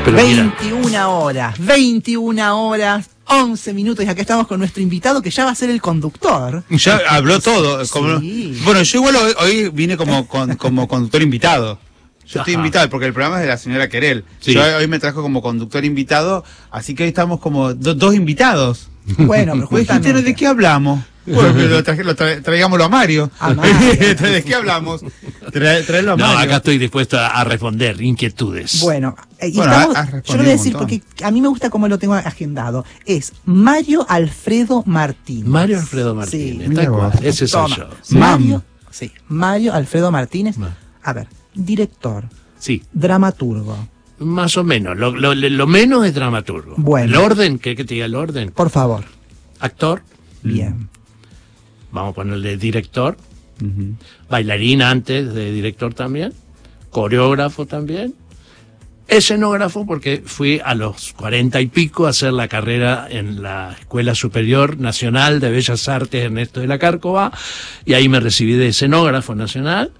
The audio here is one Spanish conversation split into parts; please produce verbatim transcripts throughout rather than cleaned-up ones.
Pero veintiuna mira. horas, veintiuna horas, once minutos, y acá estamos con nuestro invitado que ya va a ser el conductor. Ya habló todo. Como, Sí. Bueno, yo igual hoy, hoy vine como, con, como conductor invitado. Yo estoy Ajá. invitado porque el programa es de la señora Querel. Sí. Yo hoy me trajo como conductor invitado, así que hoy estamos como do- dos invitados. Bueno, pero Pues, justamente... ¿de qué hablamos? Bueno, pero lo traje- lo tra- traigámoslo a Mario. A Mario. ¿De qué hablamos? Trae- Traerlo a No, Mario. acá estoy dispuesto a, a responder inquietudes. Bueno, eh, y Bueno, estamos- has yo respondido lo voy a un decir montón. porque a mí me gusta cómo lo tengo agendado. Es Mario Alfredo Martínez. Mario Alfredo Martínez, Sí. tal Mira cual, vos. ese soy Toma. yo. Mario, sí, Mario Alfredo Martínez. Ma. A ver, director, Sí, dramaturgo. más o menos. Lo, lo- lo menos es dramaturgo. Bueno. El orden, ¿qué que te diga el orden? Por favor. Actor, Bien. vamos a ponerle director, Ujú. bailarín antes de director también, coreógrafo también, escenógrafo porque fui a los cuarenta y pico a hacer la carrera en la Escuela Superior Nacional de Bellas Artes Ernesto de la Cárcova y ahí me recibí de escenógrafo nacional.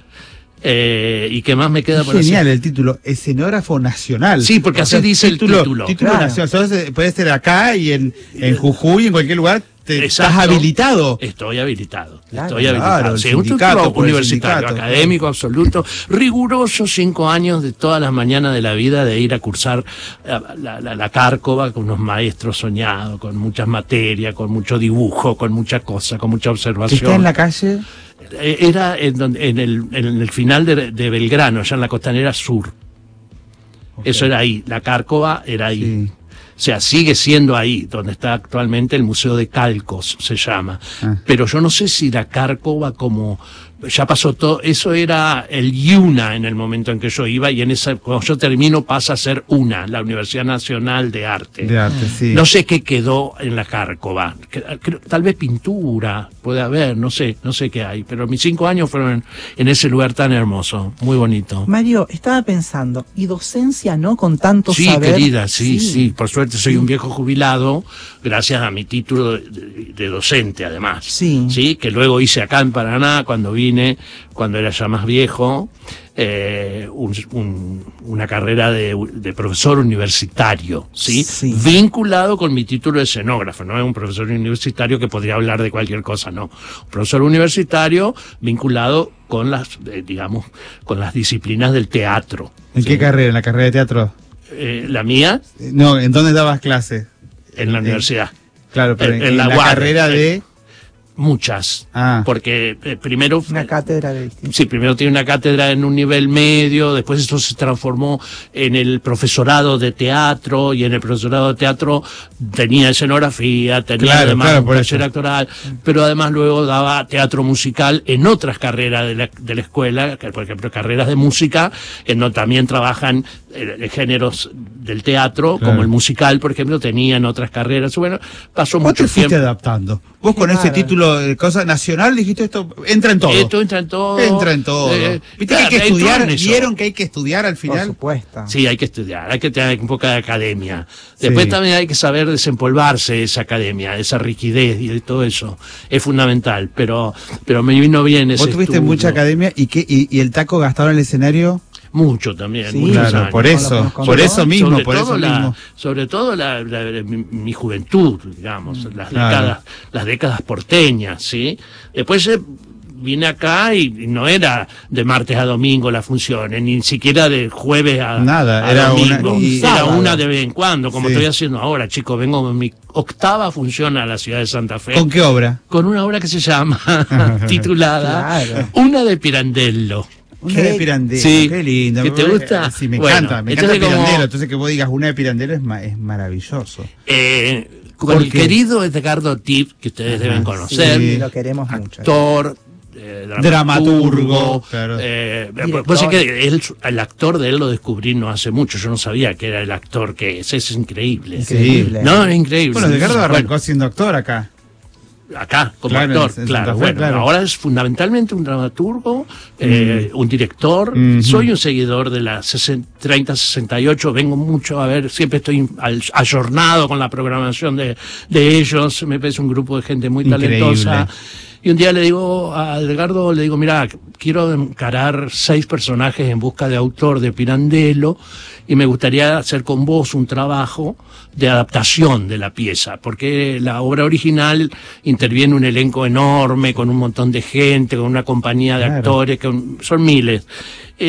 Eh, ¿Y qué más me queda por hacer? Genial el título, escenógrafo nacional. Sí, porque así dice el título. Título Claro. nacional. Entonces, puede ser acá y en, en Jujuy, en cualquier lugar. Te, estás Exacto. habilitado. Estoy habilitado. Claro. Estoy Claro, habilitado. el Sí, un sindicato, título por el universitario, sindicato, académico absoluto, riguroso, cinco años de todas las mañanas de la vida de ir a cursar eh, la, la, la Cárcova con unos maestros soñados, con muchas materias, con mucho dibujo, con mucha cosa, con mucha Que observación. está en la calle. Eh, Era en, donde, en, el, en el final de, de Belgrano, allá en la costanera sur. Eso era ahí. La Cárcova era ahí. Sí. O sea, sigue siendo ahí, donde está actualmente el Museo de Calcos, se llama. Ah. Pero yo no sé si la Cárcova como... Ya pasó todo, eso era el IUNA en el momento en que yo iba, y en esa, cuando yo termino pasa a ser UNA, la Universidad Nacional de Arte. De arte, sí. No sé qué quedó en la Cárcova. Que- creo- Tal vez pintura, puede haber, no sé, no sé qué hay. Pero mis cinco años fueron en, en ese lugar tan hermoso, muy bonito. Mario, estaba pensando, y docencia, ¿no? Con tanto Sí, saber. querida, sí, sí, por suerte soy un viejo jubilado, gracias a mi título de, de- de docente, además. Sí. Sí, que luego hice acá en Paraná, cuando vine, cuando era ya más viejo, eh, un- un- una carrera de, de profesor universitario, ¿sí? Sí. Vinculado con mi título de escenógrafo, no es un profesor universitario que podría hablar de cualquier cosa, no. Un profesor universitario vinculado con las, eh, digamos, con las disciplinas del teatro. ¿En ¿sí? qué carrera? ¿En la carrera de teatro? Eh, la mía, Eh, No, ¿en dónde dabas clases? en la Eh, universidad. Claro, pero en- en, en la la, U A D, carrera eh. de... Muchas. Ah. Porque eh, primero... Una cátedra de distintos. Sí, primero tiene una cátedra en un nivel medio, después eso se transformó en el profesorado de teatro, y en el profesorado de teatro tenía escenografía, tenía Claro, además claro, un por taller eso. actoral, pero además luego daba teatro musical en otras carreras de la, de la escuela, que por ejemplo carreras de música, en donde también trabajan eh, géneros del teatro, Claro. como el musical, por ejemplo, tenían otras carreras. Bueno, pasó Vos mucho te fuiste tiempo. adaptando. Vos con ese Claro. título de cosa nacional dijiste esto, entra en todo. Esto entra en todo. Entra en todo. Eh, Viste que hay que claro, entró estudiar, en eso. vieron que hay que estudiar al Por final. supuesto. Sí, hay que estudiar, hay que tener un poco de academia. Después Sí. también hay que saber desempolvarse esa academia, esa rigidez y todo eso. Es fundamental, pero pero me vino bien ese Vos tuviste estudio. mucha academia y, qué, y, y el taco gastado en el escenario. Mucho también. Sí, muchos Claro, años. por Con eso, lo- con por lo- eso mismo, sobre por todo eso la, mismo. sobre todo la, la- la- mi, mi juventud, digamos, las Claro. décadas, las décadas porteñas, ¿sí? Después eh, vine acá y, y no era de martes a domingo las funciones, ni siquiera de jueves a, Nada, a era domingo. una- y- era sábado. una de vez en cuando, como Sí. estoy haciendo ahora, chicos. Vengo con mi octava función a la ciudad de Santa Fe. ¿Con qué obra? Con una obra que se llama, titulada, Claro. Una de Pirandello. Una ¿Qué? de Pirandello, Sí. qué lindo. ¿Que te gusta? Sí, me Bueno, encanta, me entonces encanta como- Pirandello. Entonces que vos digas una de Pirandello es, ma- es maravilloso. Eh, con ¿Por el qué? querido Edgardo Tip, que ustedes deben conocer, Sí, Sí. lo queremos mucho. actor, eh, Dramaturgo, dramaturgo, claro. eh, Director. vos sabés que él, el actor de él lo descubrí no hace mucho, yo no sabía que era el actor que es, es increíble. Increíble. No, es increíble. Bueno, Edgardo arrancó Bueno, siendo actor acá. acá, como Claro, actor, en- en claro. Santa Fe, Bueno, claro. ahora es fundamentalmente un dramaturgo, eh, un director. Mhm. Soy un seguidor de la sesenta, treinta sesenta y ocho, vengo mucho a ver, siempre estoy al- ayornado con la programación de, de ellos. Me parece un grupo de gente muy Increíble. talentosa. Y un día le digo a Edgardo, le digo, mira, quiero encarar seis personajes en busca de autor de Pirandello y me gustaría hacer con vos un trabajo de adaptación de la pieza, porque la obra original interviene un elenco enorme, con un montón de gente, con una compañía de Claro. actores, que son miles.